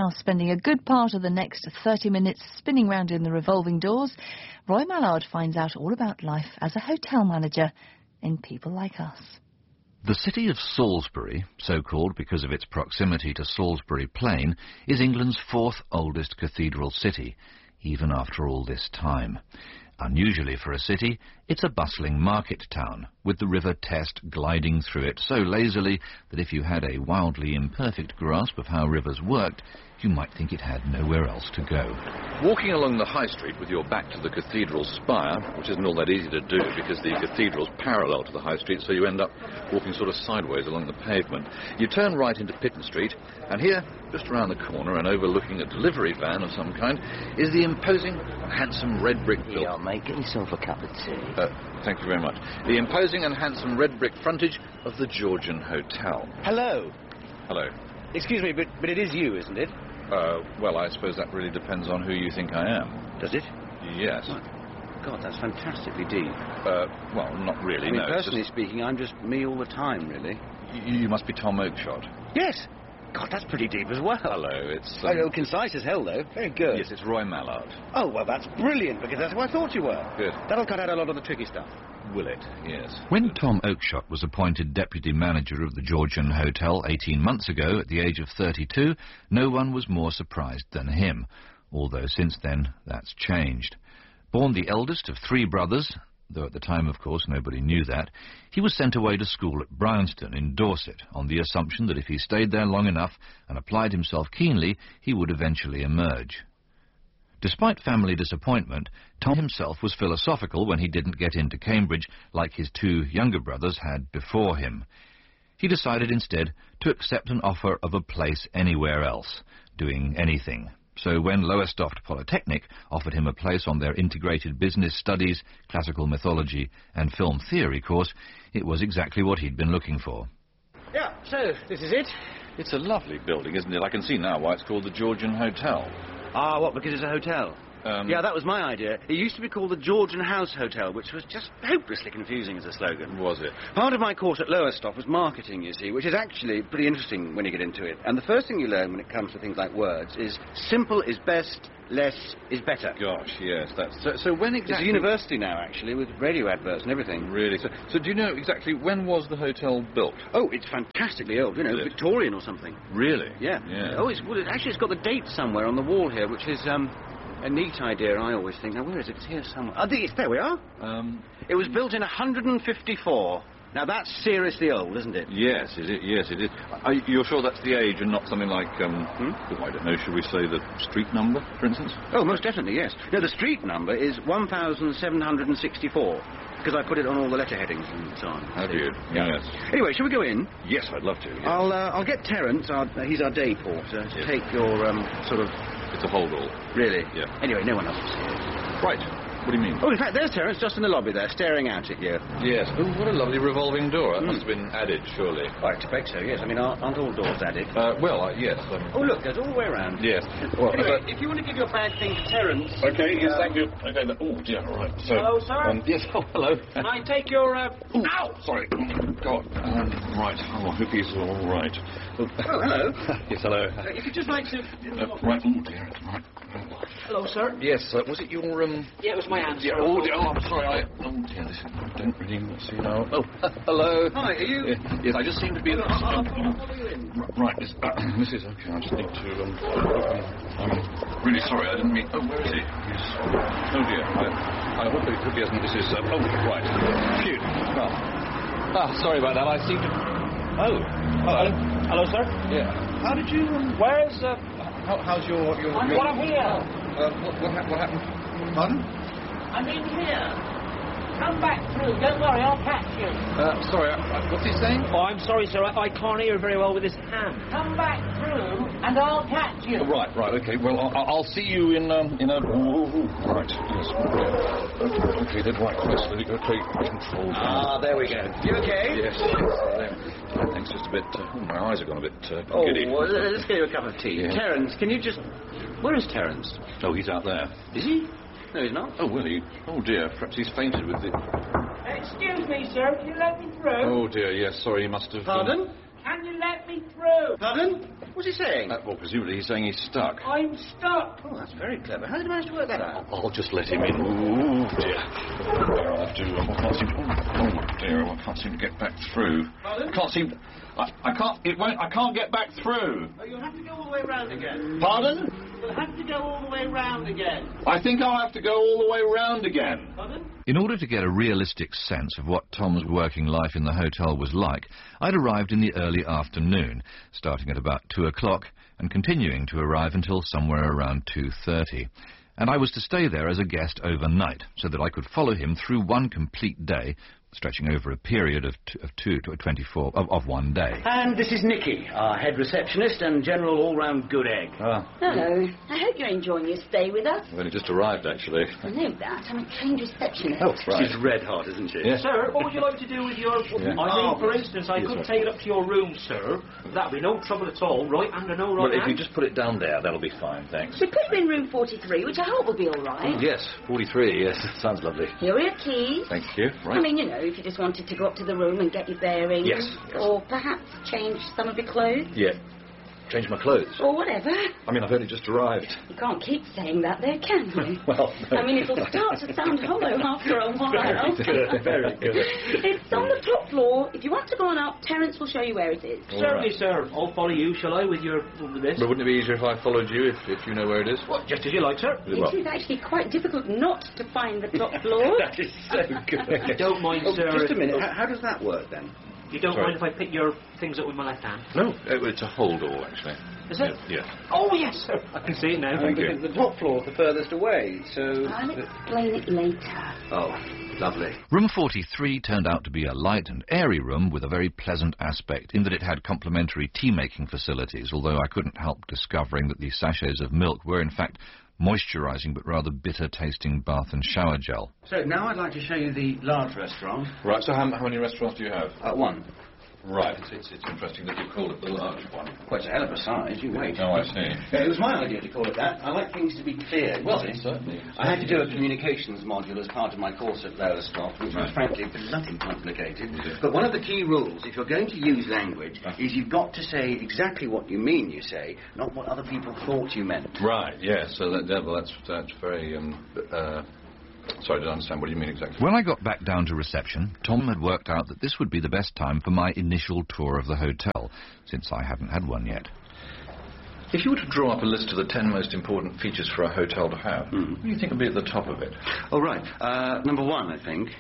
now spending a good part of the next 30 minutes spinning round in the revolving doors, Roy Mallard finds out all about life as a hotel manager in People Like Us. The city of Salisbury, so called because of its proximity to Salisbury Plain, is England's fourth oldest cathedral city, even after all this time. Unusually for a city, it's a bustling market town, with the River Test gliding through it so lazily that if you had a wildly imperfect grasp of how rivers worked, you might think it had nowhere else to go. Walking along the high street with your back to the cathedral spire, which isn't all that easy to do because the cathedral's parallel to the high street, so you end up walking sort of sideways along the pavement. You turn right into Pitton Street, and here, just around the corner and overlooking a delivery van of some kind, is the imposing, handsome red brick building. Yeah, mate, get yourself a cup of tea. Thank you very much. The imposing and handsome red brick frontage of the Georgian Hotel. Hello. Hello. Excuse me, but it is you, isn't it? Well, I suppose that really depends on who you think I am. Does it? Yes. Oh, God, that's fantastically deep. Well, not really, I mean, no. personally speaking, I'm just me all the time, really. You must be Tom Oakeshott. Yes. God, that's pretty deep as well. Hello, it's... Oh, concise as hell, though. Very good. Yes, it's Roy Mallard. Oh, well, that's brilliant, because that's who I thought you were. Good. That'll cut out a lot of the tricky stuff. Will it? Yes. When Tom Oakeshott was appointed deputy manager of the Georgian Hotel 18 months ago, at the age of 32, no one was more surprised than him, although since then that's changed. Born the eldest of three brothers, though at the time, of course, nobody knew that, he was sent away to school at Bryanston in Dorset on the assumption that if he stayed there long enough and applied himself keenly, he would eventually emerge. Despite family disappointment, Tom himself was philosophical when he didn't get into Cambridge like his two younger brothers had before him. He decided instead to accept an offer of a place anywhere else, doing anything. So when Lowestoft Polytechnic offered him a place on their integrated business studies, classical mythology and film theory course, it was exactly what he'd been looking for. Yeah, so this is it? It's a lovely building, isn't it? I can see now why it's called the Georgian Hotel. Ah, what, because it's a hotel? Yeah, that was my idea. It used to be called the Georgian House Hotel, which was just hopelessly confusing as a slogan. Was it? Part of my course at Lowestoft was marketing, you see, which is actually pretty interesting when you get into it. And the first thing you learn when it comes to things like words is simple is best, less is better. Gosh, yes, that's... So when exactly... It's a university now, actually, with radio adverts and everything. Really? So do you know exactly when was the hotel built? Oh, it's fantastically old, you know, Victorian or something. Really? Yeah. Oh, it's got the date somewhere on the wall here, which is, a neat idea, I always think. Now, where is it? It's here somewhere. Oh, there we are. It was built in 154. Now, that's seriously old, isn't it? Yes, it is. Yes, it is. You're sure that's the age and not something like, oh, I don't know, should we say the street number, for instance? Oh, most definitely, yes. No, the street number is 1764, because I put it on all the letter headings and so on. Have you? Yes. Anyway, shall we go in? Yes, I'd love to. Yes. I'll get Terence, he's our day porter, to take your, sort of... It's a hold-all. Really? Yeah. Anyway, no one else is here. Right. What do you mean? Oh, in fact, there's Terence just in the lobby there, staring out at you. Yes. Oh, what a lovely revolving door. That must have been added, surely. I expect so, yes. I mean, aren't all doors added? Yes. Oh, look, there's all the way around. Yes. Well, anyway, if you want to give your bag thing to Terence... Okay, yes, thank you. Okay, oh, dear, all right. So, hello, sir? Yes, hello. Can I take your... Ooh, ow! Sorry. God. Right. Oh, I hope he's all right. Oh, hello. Yes, hello. If you'd just like to... Right, oh, dear, right. Hello, sir. Yes, was it your, Yeah, it was my answer. Yeah, oh, dear, I'm sorry, oh, dear, this, I don't really see now. Oh, hello. Hi, are you... Yes, I just seem to be... I'll follow you in. Right, this is okay, I just need to, I'm really sorry, I didn't mean... Oh, where is he? Oh, dear, I hope he hasn't... This is... oh, right. Phew. Well, sorry about that, I seem to... Oh, hello. Hello, sir. Yeah. How did you... Where's... How's your... I'm here. What happened? Pardon? I'm in here. Come back through. Don't worry, I'll catch you. Sorry, what's he saying? Oh, I'm sorry, sir. I can't hear very well with this hand. Come back through, and I'll catch you. Right, okay. Well, I'll see you in a... Right, yes. Okay, then, right, okay, control. Ah, there we go. You okay? Yes. Thanks, just a bit... my eyes have gone a bit giddy. Well, let's get you a cup of tea. Yeah. Terence, can you just... Where is Terence? Oh, he's out there. Is he? No, he's not. Oh, will he? Oh, dear, perhaps he's fainted with the... Excuse me, sir. Can you let me through? Oh, dear, yes, sorry, he must have... Pardon? Can you let me through? Pardon? What's he saying? Well, presumably he's saying he's stuck. I'm stuck. Oh, that's very clever. How did you manage to work that out? I'll just let him in. Oh, dear. I'll have to... I can't seem to get back through. Pardon? I can't seem... I can't get back through. Oh, you'll have to go all the way round again. Pardon? You'll have to go all the way round again. I think I'll have to go all the way round again. Pardon? In order to get a realistic sense of what Tom's working life in the hotel was like, I'd arrived in the early afternoon, starting at about 2 o'clock and continuing to arrive until somewhere around 2:30. And I was to stay there as a guest overnight, so that I could follow him through one complete day, stretching over a period of 1 day. And this is Nikki, our head receptionist and general all-round good egg. Hello. I hope you're enjoying your stay with us. I've only just arrived, actually. I know that. I'm a trained receptionist. Oh, right. She's red hot, isn't she? Yes. Sir, what would you like to do with your... Yeah. I mean, for instance, I could take it up to your room, sir. That'd be no trouble at all. Right hand or no right Well, if hand? you just put it down there, that'll be fine, thanks. We put you in room 43, which I hope will be all right. Yes, 43, yes, sounds lovely. Here are your keys. Thank you. Right. I mean, you know, if you just wanted to go up to the room and get your bearings. Yes. Or perhaps change some of your clothes. Yeah. Change my clothes. Or whatever. I mean, I've only just arrived. You can't keep saying that there, can you? Well, no. I mean, it'll start to sound hollow after a while. Very good, very good. It's on the top floor. If you want to go on up, Terence will show you where it is. All Certainly, right. sir. I'll follow you, shall I, with this? But wouldn't it be easier if I followed you, if you know where it is? Well, just as you like, sir. Well. It is actually quite difficult not to find the top floor. That is so good. You don't mind, Oh, sir... just a minute. How does that work, then? You don't Sorry. mind if I pick your things up with my left hand? No, it's a hold all, actually. Is it? Yeah. Oh, yes, sir. I can see it now. Thank you. The top floor's the furthest away, so... I'll explain it later. Oh, lovely. Room 43 turned out to be a light and airy room with a very pleasant aspect, in that it had complimentary tea-making facilities, although I couldn't help discovering that the sachets of milk were, in fact, moisturising but rather bitter-tasting bath and shower gel. So now I'd like to show you the large restaurant. Right, so how many restaurants do you have? One. Right, it's interesting that you called it the large one. Well, it's a hell of a size. You wait. Oh, I see. It was my idea to call it that. I like things to be clear. Well, you see. certainly. I had to do a communications module as part of my course at Lowestoft, which was Right. frankly bloody complicated. But one of the key rules, if you're going to use language, is you've got to say exactly what you mean you say, not what other people thought you meant. Right, yes, so that's very, sorry, I don't understand. What do you mean exactly? When I got back down to reception, Tom had worked out that this would be the best time for my initial tour of the hotel, since I hadn't had one yet. If you were to draw up a list of the 10 most important features for a hotel to have, what do you think would be at the top of it? Oh, right. Number one, I think.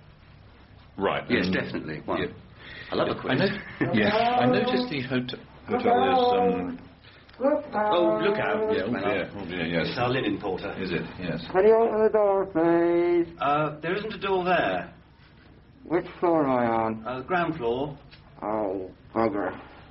Right. Yes, definitely. One. Yeah. I love a quiz. I noticed the hotel is... Oh, look out. Yeah, oh dear, yes. It's our linen porter. Is it? Yes. Can you open the door, please? There isn't a door there. Which floor am I on? Ground floor. Oh, bugger.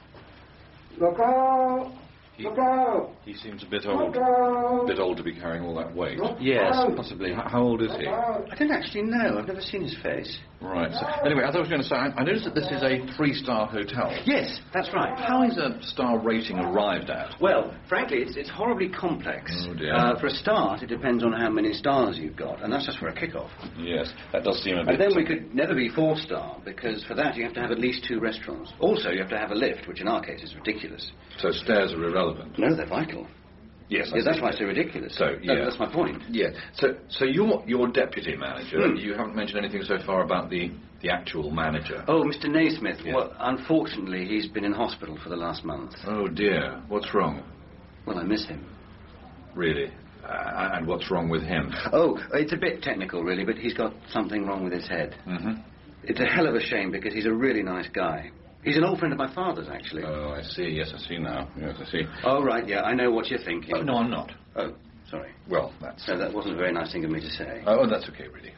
Look out! Look out! He seems a bit Look out! old to be carrying all that weight. Yes, possibly. How old is he? I don't actually know. I've never seen his face. Right. So, anyway, as I was going to say, I noticed that this is a 3-star hotel. Yes, that's right. How is a star rating arrived at? Well, frankly, it's horribly complex. Oh, dear. For a start, it depends on how many stars you've got, and that's just for a kick-off. Yes, that does seem a bit... And then we could never be 4-star, because for that you have to have at least 2 restaurants. Also, you have to have a lift, which in our case is ridiculous. So stairs are irrelevant? No, they're vital. Yes, Yeah, that's why it's so ridiculous. So, yeah. That's my point. Yeah. So you're deputy manager. You haven't mentioned anything so far about the actual manager. Oh, Mr. Naismith. Yeah. Well, unfortunately, he's been in hospital for the last month. Oh, dear. What's wrong? Well, I miss him. Really? And what's wrong with him? Oh, it's a bit technical, really, but he's got something wrong with his head. Mm-hmm. It's a hell of a shame, because he's a really nice guy. He's an old friend of my father's, actually. Oh, I see. Yes, I see now. Yes, I see. Oh, right, yeah, I know what you're thinking. Oh, no, I'm not. Oh, sorry. Well, that's... So that wasn't a very nice thing of me to say. Oh, that's okay, really.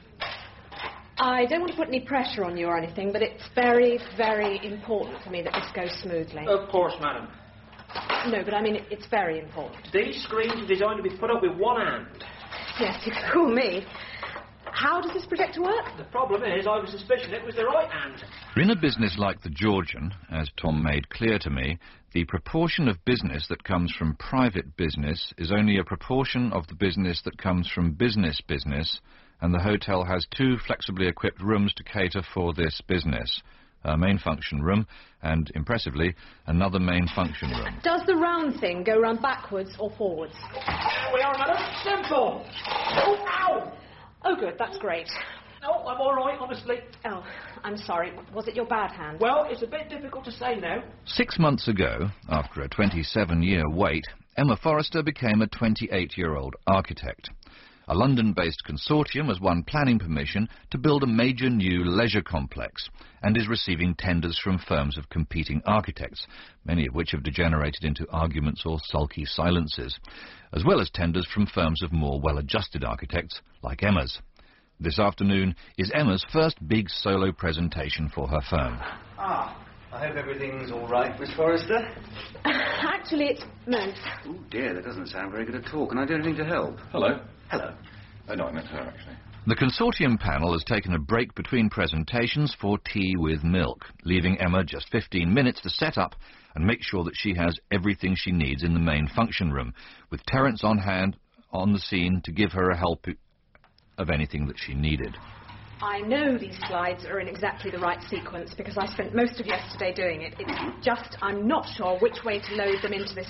I don't want to put any pressure on you or anything, but it's very, very important for me that this goes smoothly. Of course, madam. No, but I mean, it's very important. These screens are designed to be put up with one hand. Yes, you can call me. How does this projector work? The problem is, I was suspicious it was the right hand. In a business like the Georgian, as Tom made clear to me, the proportion of business that comes from private business is only a proportion of the business that comes from business, and the hotel has 2 flexibly equipped rooms to cater for this business. a main function room, and, impressively, another main function room. Does the round thing go round backwards or forwards? There we are, madam. Simple. Oh, ow! Oh, good, that's great. No, I'm all right, honestly. Oh, I'm sorry. Was it your bad hand? Well, it's a bit difficult to say now. 6 months ago, after a 27-year wait, Emma Forrester became a 28-year-old architect. A London-based consortium has won planning permission to build a major new leisure complex and is receiving tenders from firms of competing architects, many of which have degenerated into arguments or sulky silences, as well as tenders from firms of more well-adjusted architects like Emma's. This afternoon is Emma's first big solo presentation for her firm. Ah, I hope everything's all right, Miss Forrester. Actually, it's moved. Oh, dear, that doesn't sound very good at all. Can I do anything to help? Hello. Hello. Oh, no, I meant her, actually. The consortium panel has taken a break between presentations for tea with milk, leaving Emma just 15 minutes to set up and make sure that she has everything she needs in the main function room, with Terence on hand on the scene to give her a help of anything that she needed. I know these slides are in exactly the right sequence because I spent most of yesterday doing it. It's just I'm not sure which way to load them into this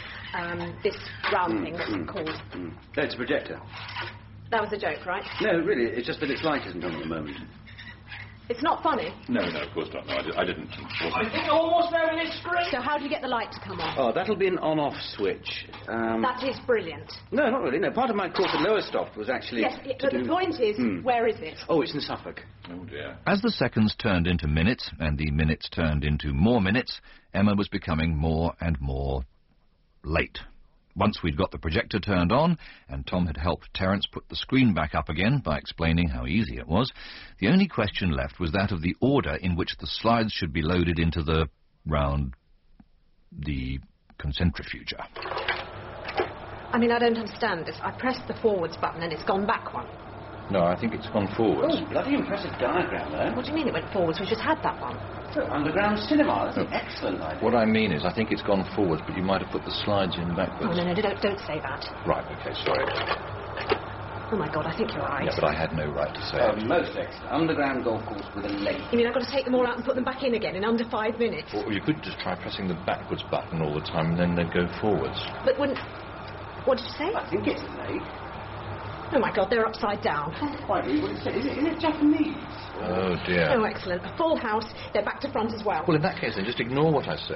this round thing that's called. No, it's a projector. That was a joke, right? No, really, it's just that its light isn't on at the moment. It's not funny. No, of course not. No, I didn't. I think almost there in this screen. So how do you get the light to come on? Oh, that'll be an on-off switch. That is brilliant. No, not really. No, part of my course at Lowestoft was actually Yes, but the point is, where is it? Oh, it's in Suffolk. Oh, dear. As the seconds turned into minutes, and the minutes turned into more minutes, Emma was becoming more and more late. Once we'd got the projector turned on, and Tom had helped Terence put the screen back up again by explaining how easy it was, the only question left was that of the order in which the slides should be loaded into the concentrifuger. I mean, I don't understand this. I pressed the forwards button and it's gone back one. No, I think it's gone forwards. Oh, bloody impressive diagram, though. What do you mean it went forwards? We just had that one. So, underground cinema, that's an excellent idea. What I mean is, I think it's gone forwards, but you might have put the slides in backwards. Oh, no, don't say that. Right, okay, sorry. Oh, my God, I think you're right. Yeah, but I had no right to say it. Most excellent. Underground golf course with a lake. You mean I've got to take them all out and put them back in again in under 5 minutes? Or you could just try pressing the backwards button all the time, and then they'd go forwards. But wouldn't... What did you say? I think it's a lake. Oh, my God, they're upside down. Quite really. What did you say? Is it Japanese? Oh, dear. Oh, excellent. A full house. They're back to front as well. Well, in that case, then just ignore what I said.